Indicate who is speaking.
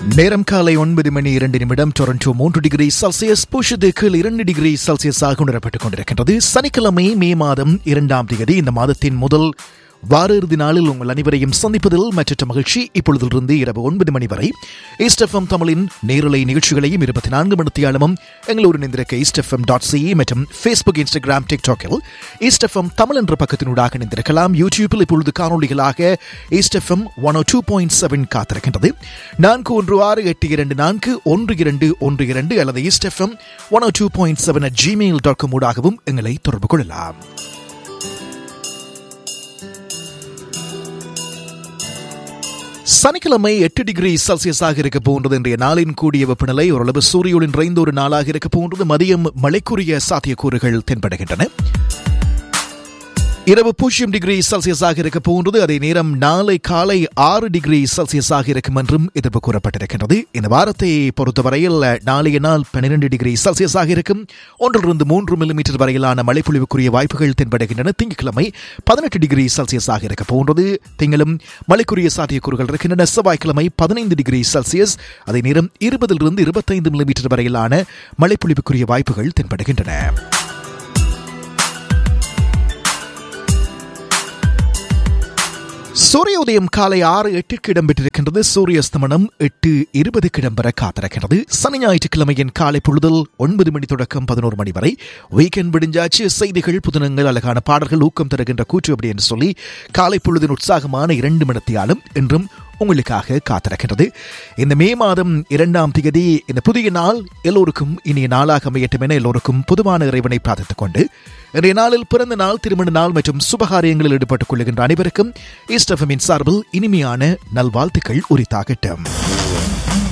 Speaker 1: நேரம் காலை 9:02 Toronto 3 degree Celsius, புஷது கீழ் 2 டிகிரி செல்சியஸாக உணரப்பட்டுக் கொண்டிருக்கின்றது. சனிக்கிழமை மே மாதம் 2ஆம் தேதி, இந்த மாதத்தின் முதல் வார இறுதி நாளில் உங்கள் அனைவரையும் சந்திப்பதில் மற்ற மகிழ்ச்சி. இப்பொழுதிலிருந்து இரவு 9 மணி வரை ஈஸ்ட் எஃப்எம் தமிழின் நேரலை நிகழ்ச்சிகளையும் 24 மணித்தியாலமும் எங்களோடு இணைந்திருக்க eastfm.ca மற்றும் Facebook, Instagram, TikTokல் east FM Tamil என்ற பக்கத்தினூடாக இணைந்திருக்கலாம். யூடியூபில் இப்பொழுது காணொலிகளாக ஈஸ்ட் எஃப்எம் 102.7 காத்திருக்கின்றது. 4168241212 அல்லது ஈஸ்ட் எஃப்எம் 102.7 ஊடாகவும் எங்களை தொடர்பு கொள்ளலாம். சனிக்கிழமை 8 டிகிரி செல்சியஸாக இருக்க போன்றது. இன்றைய நாளின் கூடிய வெப்பநிலை ஓரளவு சூரியோடு நிறைந்த ஒரு நாளாக இருக்க போன்றது. மதியம் மழைக்குரிய சாத்தியக்கூறுகள் தென்படுகின்றன. இரவு 0 டிகிரி செல்சியஸாக இருக்க போன்றது. அதே நேரம் நாளை காலை 6 டிகிரி செல்சியஸாக இருக்கும் என்றும் எதிர்ப்பு கூறப்பட்டிருக்கின்றது. இந்த வாரத்தை பொறுத்தவரையில் நாளைய நாள் 12 டிகிரி செல்சியஸாக இருக்கும். 1-3 மில்லிமீட்டர் வரையிலான மழைப்பொழிவுக்குரிய வாய்ப்புகள் தென்படுகின்றன. திங்கட்கிழமை 18 டிகிரி செல்சியஸாக இருக்க போன்றது. திங்களும் மழைக்குரிய சாத்தியக்கூறுகள் இருக்கின்றன. செவ்வாய்க்கிழமை 15 டிகிரி செல்சியஸ், அதே நேரம் 20-25 மில்லிமீட்டர் வரையிலான மழைப்பொழிவுக்குரிய வாய்ப்புகள் தென்படுகின்றன. சூரிய உதயம் காலை 6:08 இடம்பெற்றிருக்கின்றது. சூரிய அஸ்தமனம் 8:20 இடம்பெற காத்திருக்கின்றது. சனி ஞாயிற்றுக்கிழமையின் காலை பொழுதில் 9 மணி தொடக்கம் 11 மணி வரை வீக்கெண்ட் விடிஞ்சாச்சு. செய்திகள், புதினங்கள், அழகான பாடல்கள், ஊக்கம் தருகின்ற கூற்று அப்படி என்று சொல்லி காலை பொழுதின் உற்சாகமான 2 மணித்தியாலும் இன்றும் உங்களுக்காக காத்திருக்கின்றது. இந்த மே மாதம் 2ஆம் தேதி இந்த புதிய நாள் எல்லோருக்கும் இனிய நாளாக அமையட்டும் என எல்லோருக்கும் பொதுவான இறைவனை பிரார்த்தித்துக் கொண்டு, இன்றைய நாளில் பிறந்த நாள், திருமண நாள் மற்றும் சுபகாரியங்களில் ஈடுபட்டுக் கொள்கின்ற அனைவருக்கும் ஈஸ்ட் எஃப்எம்மின் சார்பில் இனிமையான நல்வாழ்த்துக்கள் உரித்தாகட்டும்.